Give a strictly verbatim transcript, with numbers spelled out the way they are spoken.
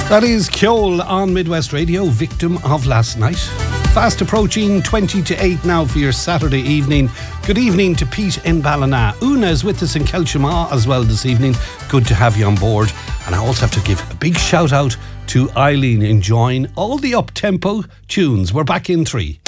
That is Kjol on Midwest Radio, victim of last night. Fast approaching twenty to eight now for your Saturday evening. Good evening to Pete in Ballina. Una is with us in Kelchama as well this evening. Good to have you on board. And I also have to give a big shout out to Eileen enjoying all the up-tempo tunes. We're back in three.